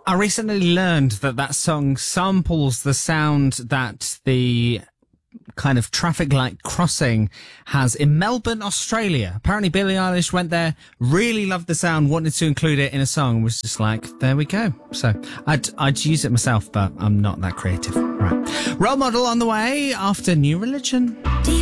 I recently learned that song samples the sound that the kind of traffic light crossing has in Melbourne, Australia. Apparently Billie Eilish went there, really loved the sound, wanted to include it in a song, was just like, there we go. So I'd use it myself, but I'm not that creative. Right. Role Model on the way after New Religion.